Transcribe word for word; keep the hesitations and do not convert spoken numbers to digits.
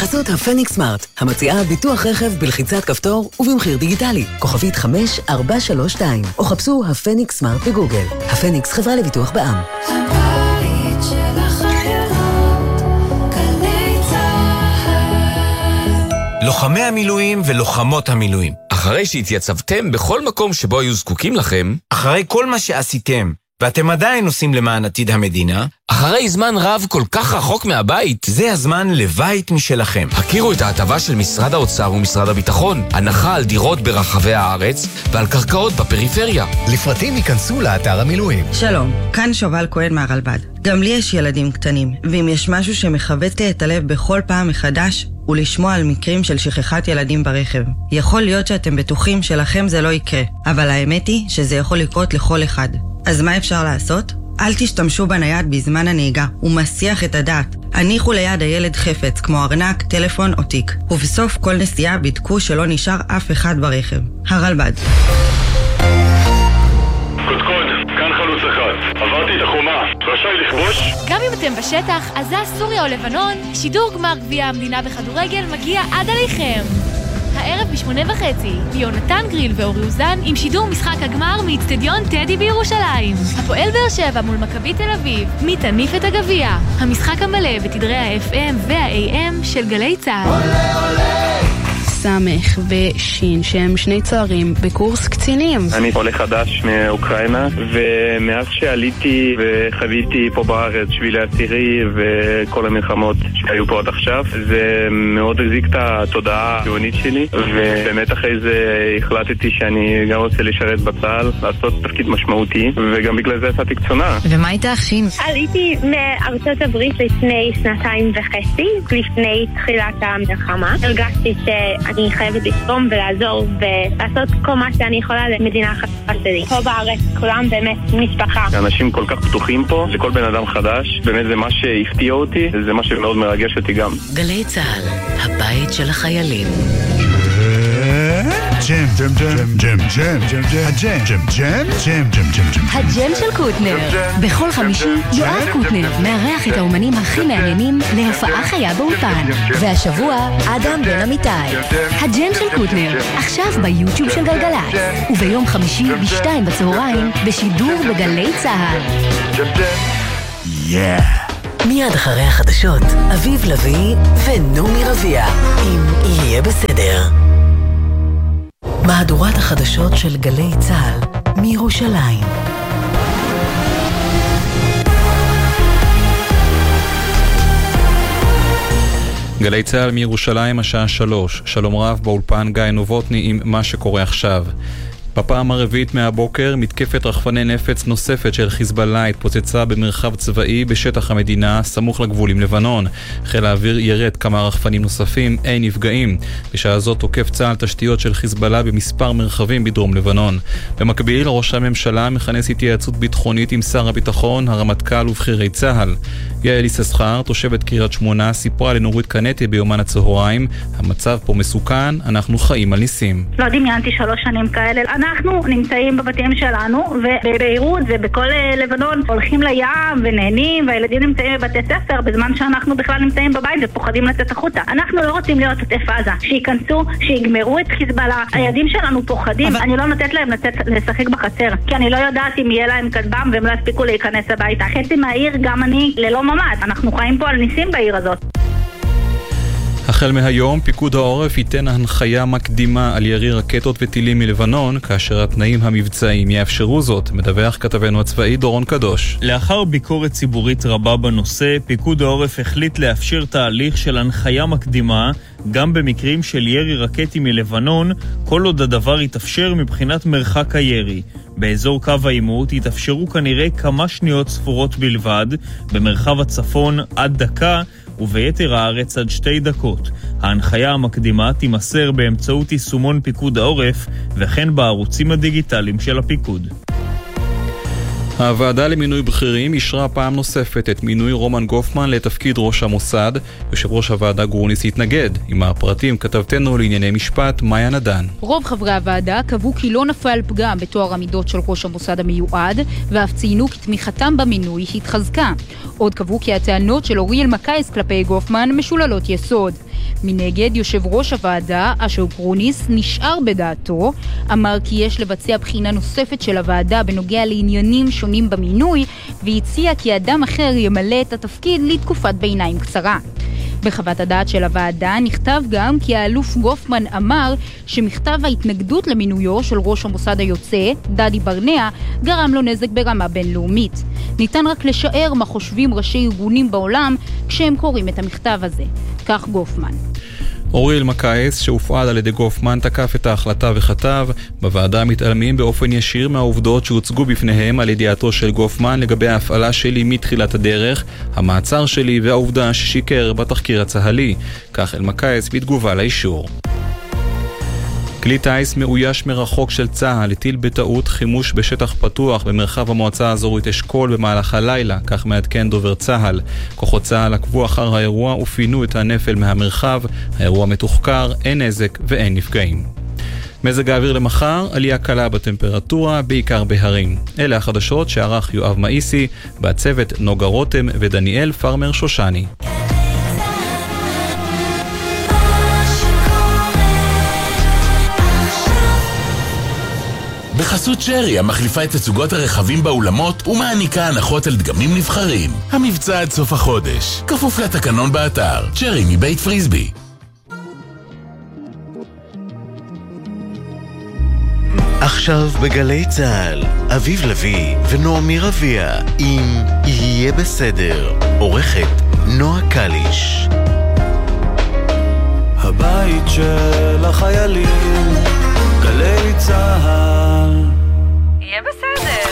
בחסות הפניקס סמארט, המציעה ביטוח רכב בלחיצת כפתור ובמחיר דיגיטלי. כוכבית חמש ארבע שלוש שתיים, או חפשו הפניקס סמארט בגוגל. הפניקס חברה לביטוח בע"מ. הבית של החיילות, גלי צהל. לוחמי המילואים ולוחמות המילואים. אחרי שהתייצבתם בכל מקום שבו היו זקוקים לכם, אחרי כל מה שעשיתם, ואתם עדיין עושים למען עתיד המדינה, אחרי זמן רב כל כך רחוק מהבית, זה הזמן לבית משלכם. הכירו את ההטבה של משרד האוצר ומשרד הביטחון, הנחה על דירות ברחבי הארץ ועל קרקעות בפריפריה. לפרטים ייכנסו לאתר המילואים. שלום, כאן שובל כהן מהרלב"ד. גם לי יש ילדים קטנים, ואם יש משהו שמחבט לי את הלב בכל פעם מחדש, הוא לשמוע על מקרים של שכחת ילדים ברכב. יכול להיות שאתם בטוחים שלכם זה לא יקרה, אבל האמת היא שזה יכול לקרות לכל אחד. אז מה אפשר לעשות? אל תשתמשו בנייד בזמן הנהיגה, הוא מסיח את הדעת. הניחו ליד הילד חפץ, כמו ארנק, טלפון או תיק. ובסוף כל נסיעה בדקו שלא נשאר אף אחד ברכב. הרלב"ד. קודקוד, כאן חלוץ אחד. עברתי את החומה, רשאי לכבוש? גם אם אתם בשטח, עזה, סוריה או לבנון, שידור גמר גביע המדינה בכדורגל מגיע עד עליכם. הערב בשמונה וחצי, יונתן גריל ואורי אוזן עם שידור משחק הגמר מאצטדיון טדי בירושלים. הפועל באר שבע מול מכבי תל אביב, מי תניף את הגביע? המשחק המלא בתדרי ה-אף אם וה-איי אם של גלי צהל. עולה עולה! סמך ושין שהם שני צוערים בקורס קצינים. אני עולה חדש מאוקראינה, ומאז שעליתי וחוויתי פה בארץ שבילי עשירי וכל המלחמות שהיו פה עד עכשיו, זה מאוד הזיק את התודעה הציונית שלי, ובאמת אחרי זה החלטתי שאני גם רוצה לשרת בצה"ל, לעשות תפקיד משמעותי, וגם בגלל זה יצאתי קצונה. ומה איתך, שין? עליתי מארצות הברית לפני שנתיים וחצי, לפני תחילת המלחמה. הרגשתי ש... אני חייבת לתרום ולעזור ולעשות כל מה שאני יכולה למדינה החדשה שלי. פה בארץ כולם באמת משפחה. אנשים כל כך פתוחים פה, לכל בן אדם חדש, באמת זה מה שהפתיע אותי, זה מה שמאוד מרגש אותי גם. גלי צהל, הבית של החיילים. ג'ם, ג'ם, ג'ם, ג'ם, ג'ם, ג'ם, ג'ם, ג'ם, ג'ם, ג'ם, ג'ם, ג'ם, ג'ם. הג'ם של קוטנר. בכל חמישי יואב קוטנר מארח את האומנים הכי מעניינים להופעה חיה באולפן. והשבוע אדם בן אמיתי. הג'ם של קוטנר, עכשיו ביוטיוב של גלגלצ. וביום חמישי בשתיים בצהריים בשידור בגלי צהל. יא! מיד אחרי החדשות, אביב לוי ונומי רביע. אם יהיה בסדר. מהדורת החדשות של גלי צהל מירושלים. גלי צהל מירושלים השעה שלוש. שלום רב באולפן גיא נובוטני עם מה שקורה עכשיו. בפעם הרביעית מהבוקר, מתקפת רחפני נפץ נוספת של חיזבאללה התפוצצה במרחב צבאי בשטח המדינה, סמוך לגבול עם לבנון. חיל האוויר ירד כמה רחפנים נוספים, אין נפגעים. בשעה זאת תוקף צה"ל תשתיות של חיזבאללה במספר מרחבים בדרום לבנון. במקביל, ראש הממשלה מכנס התייעצות ביטחונית עם שר הביטחון, הרמטכ"ל ובכירי צה"ל. יעל יששכר, תושבת קריית שמונה, סיפרה לנורית קנטי ביומן הצהריים, המצב פה מסוכן, אנחנו חיים על ניסים. לא דמיינתי שלוש שנים כאלה. אנחנו נמצאים בבתים שלנו, ובביירות ובכל לבנון הולכים לים ונהנים, והילדים נמצאים בבתי ספר, בזמן שאנחנו בכלל נמצאים בבית ופוחדים לצאת החוצה. אנחנו לא רוצים להיות עוטף עזה, שיכנסו, שיגמרו את חיזבאללה. הילדים שלנו פוחדים, אבל... אני לא נותנת להם לצאת לשחק בחצר, כי אני לא יודעת אם יהיה להם כדבם והם לא יספיקו להיכנס הביתה. חצי מהעיר, גם אני, ללא ממד. אנחנו חיים פה על ניסים בעיר הזאת. החל מהיום, פיקוד העורף ייתן הנחיה מקדימה על ירי רקטות וטילים מלבנון, כאשר התנאים המבצעיים יאפשרו זאת, מדווח כתבנו הצבאי דורון קדוש. לאחר ביקורת ציבורית רבה בנושא, פיקוד העורף החליט לאפשר תהליך של הנחיה מקדימה, גם במקרים של ירי רקטי מלבנון, כל עוד הדבר יתאפשר מבחינת מרחק הירי. באזור קו העימות יתאפשרו כנראה כמה שניות ספורות בלבד, במרחב הצפון עד דקה, וביתר הארץ עד שתי דקות. ההנחיה המקדימה תימסר באמצעות יישומון פיקוד העורף, וכן בערוצים הדיגיטליים של הפיקוד. הוועדה למינוי בכירים אישרה פעם נוספת את מינוי רומן גופמן לתפקיד ראש המוסד. יושב ראש הוועדה גרוניס התנגד. עם הפרטים כתבתנו לענייני משפט מאיה נדן. רוב חברי הוועדה קבעו כי לא נפל פגם בתואר המידות של ראש המוסד המיועד, ואף ציינו כי תמיכתם במינוי התחזקה. עוד קבעו כי הטענות של אוריאל מקייס כלפי גופמן משוללות יסוד. מנגד, יושב ראש הוועדה, אשר גרוניס, נשאר בדעתו, אמר כי יש לבצע בחינה נוספת של הוועדה בנוגע לעניינים שונים במינוי, והציע כי אדם אחר ימלא את התפקיד לתקופת ביניים קצרה. בחוות הדעת של הוועדה נכתב גם כי האלוף גופמן אמר שמכתב ההתנגדות למינויו של ראש המוסד היוצא, דדי ברנע, גרם לו נזק ברמה בינלאומית. ניתן רק לשער מה חושבים ראשי ארגונים בעולם כשהם קוראים את המכתב הזה. כך גופמן. אוריאל מקייס, שהופעל על ידי גופמן, תקף את ההחלטה וכתב, בוועדה מתעלמים באופן ישיר מהעובדות שהוצגו בפניהם על ידיעתו של גופמן לגבי ההפעלה שלי מתחילת הדרך, המעצר שלי והעובדה ששיקר בתחקיר הצהלי. כך אל מקייס בתגובה לאישור. כלי טייס מאויש מרחוק של צה"ל הטיל בטעות חימוש בשטח פתוח במרחב המועצה האזורית אשכול במהלך הלילה, כך מעדכן דובר צה"ל. כוחות צה"ל עקבו אחר האירוע ופינו את הנפל מהמרחב. האירוע מתוחקר, אין נזק ואין נפגעים. מזג האוויר למחר, עלייה קלה בטמפרטורה, בעיקר בהרים. אלה החדשות שערך יואב מאיסי, בצוות נוגה רותם ודניאל פרמר שושני. בחסות שרי, המחליפה את תצוגות הרכבים באולמות ומעניקה הנחות על דגמים נבחרים. המבצע עד סוף החודש. כפוף לתקנון באתר. שרי מבית פריסבי. עכשיו בגלי צהל, אביב לוי ונועמי רביע עם יהיה בסדר. עורכת נועה קליש. הבית של החיילים, גלי צהל. יהיה בסדר.